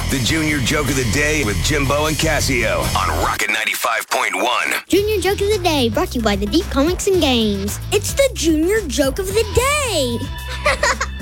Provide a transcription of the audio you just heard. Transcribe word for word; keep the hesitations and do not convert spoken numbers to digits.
The Junior Joke of the Day with Jimbo and Casio on Rocket ninety-five point one. Junior Joke of the Day brought to you by the Deep Comics and Games. It's the Junior Joke of the Day.